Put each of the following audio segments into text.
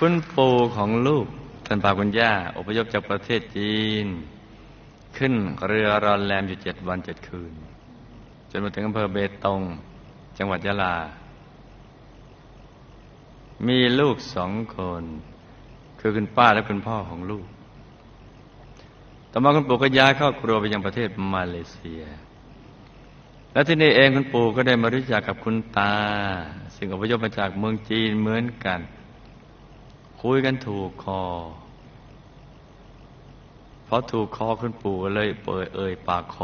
คุณปู่ของลูกท่านพาคุณย่าอพยพจากประเทศจีนขึ้นเรือรอนแรมอยู่7 วัน 7 คืนจนมาถึงอำเภอเบตงจังหวัดยะลามีลูก2 คนคือคุณป้าและคุณพ่อของลูกต่อมาคุณปู่ก็ย้ายครอบครัวไปยังประเทศมาเลเซียและที่นี่เองคุณปู่ก็ได้มารู้จักกับคุณตาซึ่งอพยพมาจากเมืองจีนเหมือนกันคุยกันถูกคอเพราะถูกคอคุณปู่เลยเอ่ยปากข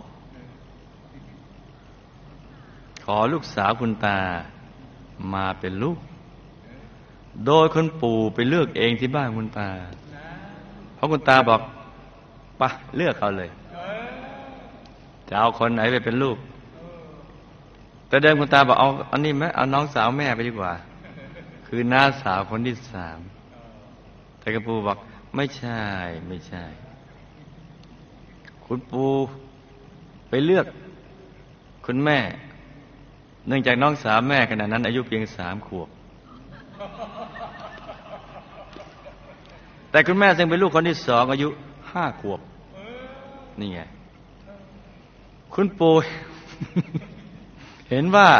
อลูกสาวคุณตามาเป็นลูกโดยคุณปู่ไปเลือกเองที่บ้านคุณตาเพราะคุณตาบอกปะเลือกเอาเลยจะเอาคนไหนไปเป็นลูกแต่เดิมคุณตาบอกเอาอันนี้ไหมเอาน้องสาวแม่ไปดีกว่าคือน้าสาวคนที่3แต่คุณปู่บอกไม่ใช่คุณปู่ไปเลือกคุณแม่เนื่องจากน้องสาวแม่ขณะนั้นอายุเพียง3 ขวบแต่คุณแม่ซึ่งเป็นลูกคนที่2อายุ5 ขวบนี่ไงคุณปู่ เห็นว่า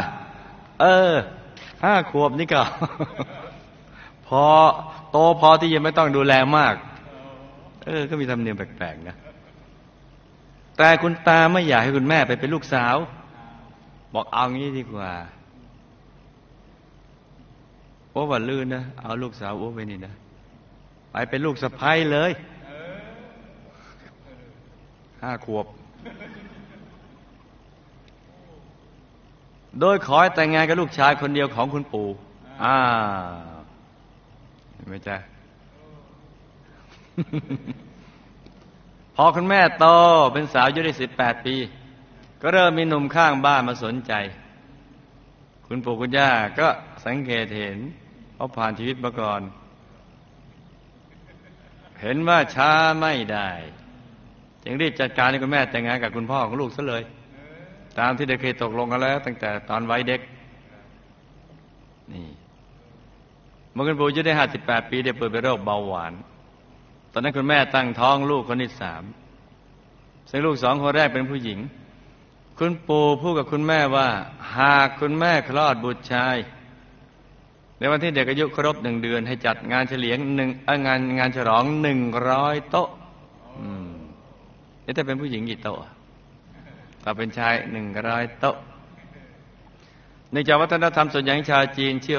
5 ขวบนี่ก็ พอโตพอที่จะไม่ต้องดูแลมากก็มีธรรมเนียมแปลกๆนะแต่คุณตาไม่อยากให้คุณแม่ไปเป็นลูกสาวบอกเอางี้ดีกว่าโอ้ว่าลื่นนะเอาลูกสาวโอ้ไปนี่นะไปเป็นลูกสะใภ้เลย5 ขวบโดยขอให้แต่งงานกับลูกชายคนเดียวของคุณปู่เห็นไหมจ๊ะ พอคุณแม่โตเป็นสาวอายุได้18 ปีก็เริ่มมีหนุ่มข้างบ้านมาสนใจคุณปู่คุณย่าก็สังเกตเห็นเพราะผ่านชีวิตมาก่อนเห็นว่าช้าไม่ได้จึงรีบจัดการให้คุณแม่แต่งงานกับคุณพ่อของลูกซะเลยตามที่ได้เคยตกลงกันแล้วตั้งแต่ตอนวัยเด็กนี่เมื่อคุณปู่อายุได้58 ปีได้ป่วยเป็นโรคเบาหวานตอนนั้นคุณแม่ตั้งท้องลูกคนที่3ซึ่งลูก2 คนแรกเป็นผู้หญิงคุณปู่พูดกับคุณแม่ว่าหากคุณแม่คลอดบุตรชายในวันที่เด็กอายุครบ1 เดือนให้จัดงานเฉลียงงานฉลอง100 โต๊ะถ้าเป็นผู้หญิงกี่โต๊ะถ้าเป็นชาย100 โต๊ะในจากวัฒนธรรมส่วนใหญ่ของชาวจีนเชื่อ